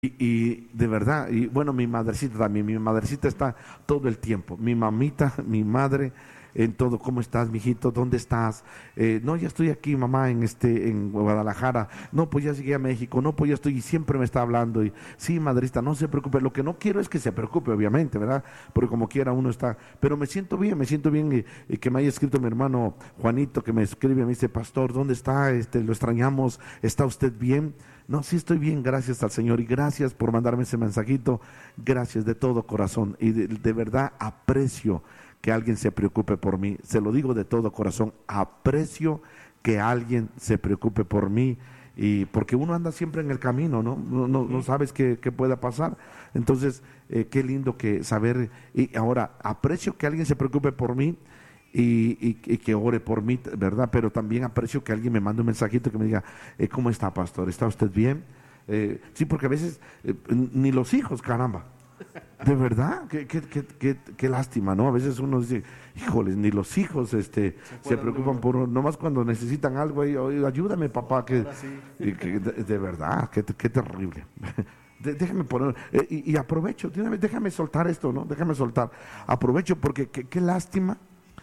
Y de verdad, y bueno, mi madrecita también, mi madrecita está todo el tiempo, mi mamita, mi madre, en todo. ¿Cómo estás, mijito? ¿Dónde estás? No, ya estoy aquí, mamá, en Guadalajara. No, pues ya llegué a México. No, pues ya estoy, y siempre me está hablando. Y sí, madrecita, no se preocupe. Lo que no quiero es que se preocupe, obviamente, ¿verdad? Porque como quiera uno está, pero me siento bien, y que me haya escrito mi hermano Juanito, que me escribe, me dice, pastor, ¿dónde está? Lo extrañamos, ¿está usted bien? No, sí estoy bien, gracias al Señor, y gracias por mandarme ese mensajito, gracias de todo corazón, y de verdad aprecio que alguien se preocupe por mí, se lo digo de todo corazón, aprecio que alguien se preocupe por mí, y porque uno anda siempre en el camino, ¿no? No sabes qué pueda pasar. Entonces, qué lindo que saber, y ahora aprecio que alguien se preocupe por mí, y que ore por mí, ¿verdad? Pero también aprecio que alguien me mande un mensajito que me diga, ¿cómo está, pastor? ¿Está usted bien? Sí, porque a veces ni los hijos, caramba. De verdad, qué lástima, ¿no? A veces uno dice, híjoles, ni los hijos se preocupan por uno, nomás cuando necesitan algo, ayúdame, papá, de verdad, qué terrible. Déjame poner, y aprovecho, déjame soltar esto, ¿no? Déjame soltar, aprovecho porque qué lástima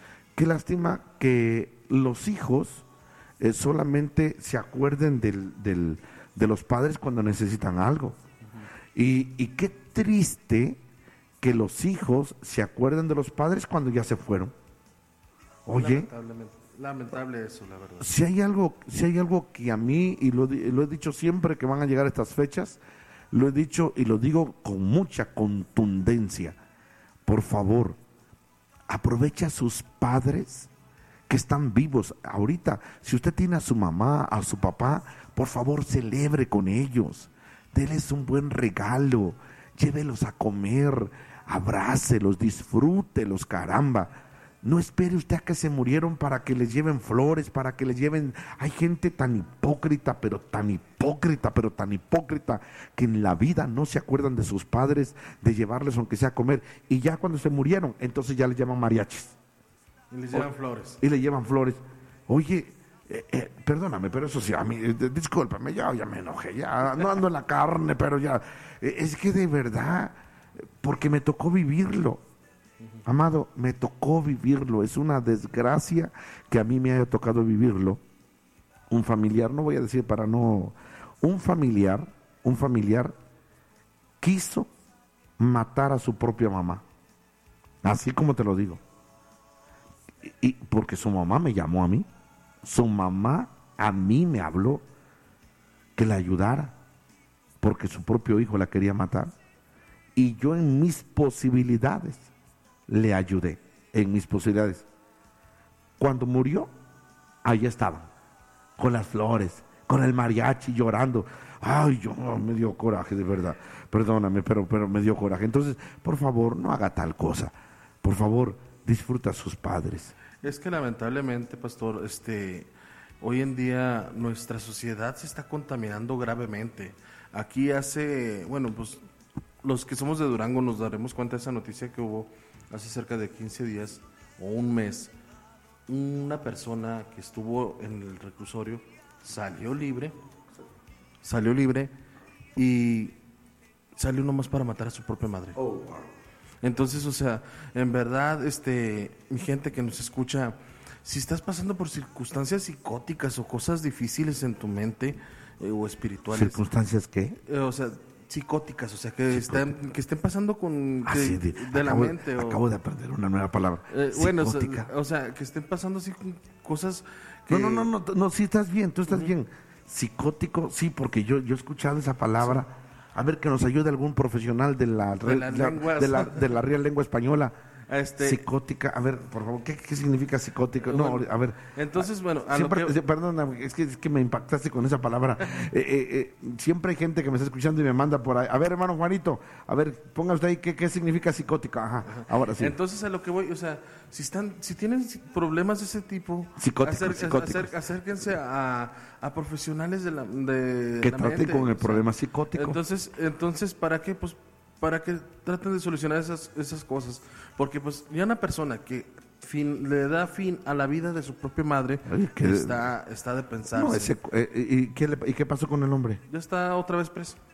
que los hijos solamente se acuerden de los padres cuando necesitan algo. Y qué triste que los hijos se acuerden de los padres cuando ya se fueron. Oye, lamentable eso, la verdad. Si hay algo que a mí, y lo he dicho siempre que van a llegar estas fechas, lo he dicho y lo digo con mucha contundencia, por favor, aprovecha a sus padres que están vivos ahorita. Si usted tiene a su mamá, a su papá, por favor celebre con ellos, déles un buen regalo, llévelos a comer, abrácelos, disfrútelos, caramba. No espere usted a que se murieron para que les lleven flores, para que les lleven... Hay gente tan hipócrita, pero tan hipócrita, que en la vida no se acuerdan de sus padres, de llevarles aunque sea a comer, y ya cuando se murieron, entonces ya les llaman mariachis. Y les llevan flores. Y le llevan flores. Oye, perdóname, pero eso sí, a mí, discúlpame, ya me enojé, ya no ando en la carne, pero ya... es que de verdad, porque me tocó vivirlo. Amado, me tocó vivirlo, es una desgracia que a mí me haya tocado vivirlo. Un familiar, no voy a decir para no, un familiar quiso matar a su propia mamá, así como te lo digo, y porque su mamá me llamó a mí, su mamá a mí me habló que la ayudara, porque su propio hijo la quería matar, y yo en mis posibilidades le ayudé, en mis posibilidades. Cuando murió, ahí estaban, con las flores, con el mariachi llorando. Ay, me dio coraje, de verdad. Perdóname, pero me dio coraje. Entonces, por favor, no haga tal cosa. Por favor, disfruta a sus padres. Es que lamentablemente, pastor, hoy en día nuestra sociedad se está contaminando gravemente. Aquí pues los que somos de Durango nos daremos cuenta de esa noticia que hubo hace cerca de 15 días o un mes. Una persona que estuvo en el reclusorio salió libre y salió nomás para matar a su propia madre. Oh, wow. Entonces, o sea, en verdad, mi gente que nos escucha, si estás pasando por circunstancias psicóticas o cosas difíciles en tu mente o espirituales. ¿Circunstancias qué? O sea, psicóticas, o sea, que estén pasando con la mente. Acabo de aprender una nueva palabra. Psicótica. O sea, que estén pasando así con cosas que... No, sí estás bien, tú estás bien. Psicótico, sí, porque yo he escuchado esa palabra. Sí. A ver, que nos ayude algún profesional de la Real Lengua Española. Psicótica, a ver, por favor, ¿qué significa psicótica? Bueno, a ver. Entonces, bueno, perdona, es que me impactaste con esa palabra. Siempre hay gente que me está escuchando y me manda por ahí. A ver, hermano Juanito, a ver, ponga usted ahí qué significa psicótica. Ajá. Ahora sí. Entonces, a lo que voy, o sea, si tienen problemas de ese tipo, acérquense a profesionales de que la traten mente, con el problema psicótico. Entonces, ¿para qué? Pues para que traten de solucionar esas cosas, porque pues ya una persona que le da fin a la vida de su propia madre, está de pensarse. ¿Y qué pasó con el hombre? Ya está otra vez preso.